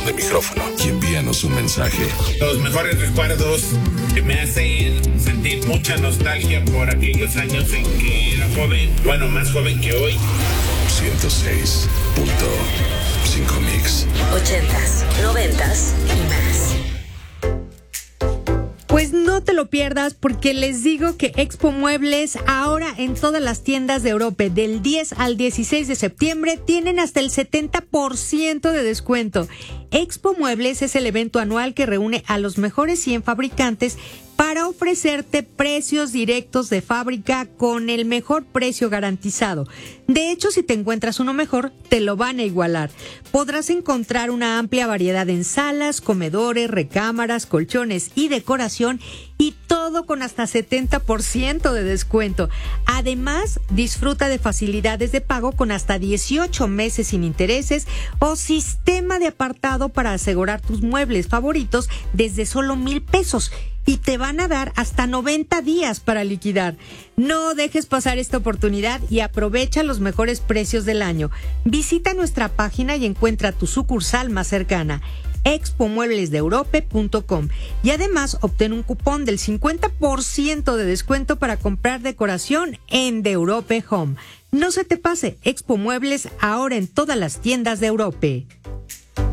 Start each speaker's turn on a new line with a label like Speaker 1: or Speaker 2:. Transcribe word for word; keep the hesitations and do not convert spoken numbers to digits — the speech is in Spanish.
Speaker 1: de micrófono y envíanos un mensaje.
Speaker 2: Los mejores recuerdos que me hacen sentir mucha nostalgia por aquellos años en que era joven, bueno, más joven que hoy.
Speaker 1: ciento seis punto cinco Mix.
Speaker 3: Ochentas, noventas y más.
Speaker 4: Pues no te lo pierdas, porque les digo que Expo Muebles ahora en todas las tiendas de Europa del diez al dieciséis de septiembre tienen hasta el setenta por ciento de descuento. Expo Muebles es el evento anual que reúne a los mejores cien fabricantes para ofrecerte precios directos de fábrica con el mejor precio garantizado. De hecho, si te encuentras uno mejor, te lo van a igualar. Podrás encontrar una amplia variedad en salas, comedores, recámaras, colchones y decoración, y todo con hasta setenta por ciento de descuento. Además, disfruta de facilidades de pago con hasta dieciocho meses sin intereses o sistema de apartado para asegurar tus muebles favoritos desde solo mil pesos. Y te van a dar hasta noventa días para liquidar. No dejes pasar esta oportunidad y aprovecha los mejores precios del año. Visita nuestra página y encuentra tu sucursal más cercana, expo muebles de europe punto com, y además obtén un cupón del cincuenta por ciento de descuento para comprar decoración en The Europe Home. No se te pase, Expo Muebles ahora en todas las tiendas de Europe.